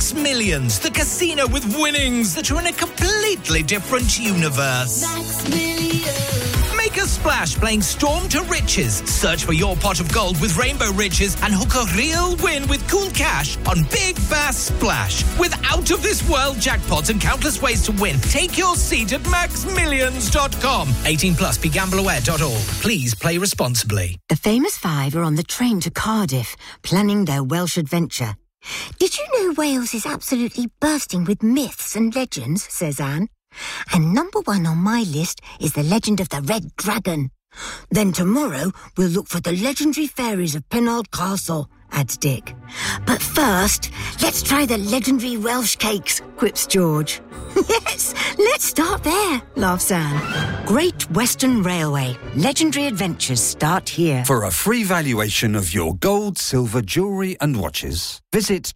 Max Millions, the casino with winnings that are in a completely different universe. Max Millions. Make a splash playing Storm to Riches. Search for your pot of gold with Rainbow Riches and hook a real win with cool cash on Big Bass Splash. With out-of-this-world jackpots and countless ways to win, take your seat at maxmillions.com. 18 plus, begambleaware.org. Please play responsibly. The famous five are on the train to Cardiff, planning their Welsh adventure. Did you know Wales is absolutely bursting with myths and legends, says Anne. And number one on my list is the legend of the Red Dragon. Then tomorrow we'll look for the legendary fairies of Penarth Castle, adds Dick. But first, let's try the legendary Welsh cakes, quips George. Yes, let's start there, laughs Anne. Great Western Railway. Legendary adventures start here. For a free valuation of your gold, silver, jewellery and watches, visit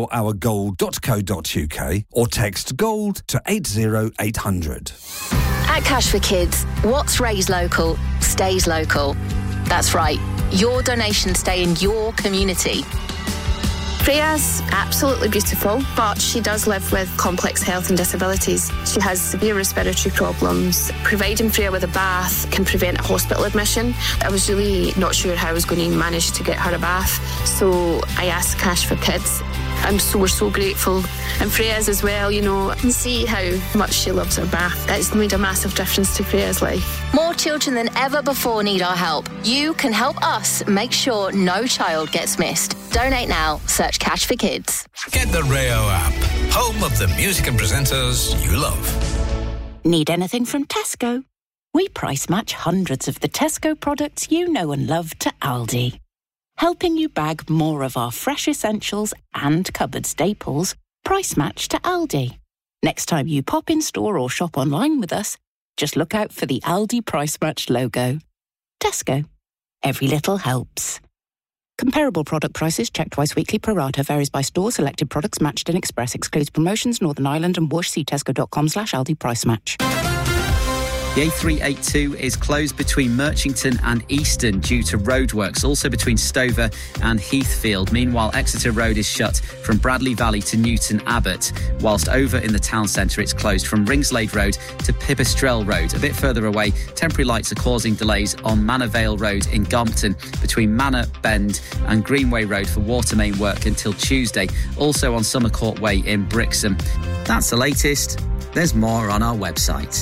24hourgold.co.uk or text GOLD to 80800. At Cash for Kids, what's raised local stays local. That's right, your donations stay in your community. Freya's absolutely beautiful, but she does live with complex health and disabilities. She has severe respiratory problems. Providing Freya with a bath can prevent a hospital admission. I was really not sure how I was going to manage to get her a bath, so I asked Cash for Kids. We're so grateful. And Freya's as well, you know, and see how much she loves her bath. It's made a massive difference to Freya's life. More children than ever before need our help. You can help us make sure no child gets missed. Donate now. Search Cash for Kids. Get the Rayo app, home of the music and presenters you love. Need anything from Tesco? We price match hundreds of the Tesco products you know and love to Aldi, helping you bag more of our fresh essentials and cupboard staples, price match to Aldi. Next time you pop in store or shop online with us, just look out for the Aldi price match logo. Tesco. Every little helps. Comparable product prices checked twice weekly pro rata varies by store. Selected products matched in Express excludes promotions Northern Ireland and Whoosh. See tesco.com/Aldi price match. The A382 is closed between Merchington and Easton due to roadworks, also between Stover and Heathfield. Meanwhile, Exeter Road is shut from Bradley Valley to Newton Abbot, whilst over in the town centre it's closed from Ringslade Road to Pipistrel Road. A bit further away, temporary lights are causing delays on Manor Vale Road in Gompton between Manor Bend and Greenway Road for water main work until Tuesday. Also on Summer Court Way in Brixham. That's the latest. There's more on our website.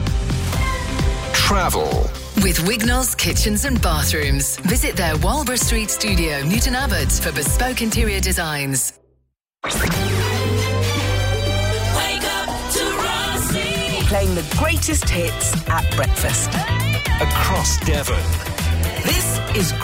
Travel with Wignall's Kitchens and Bathrooms. Visit their Walborough Street studio, Newton Abbot, for bespoke interior designs. Wake up to Rossi. Playing the greatest hits at breakfast. across Devon. This is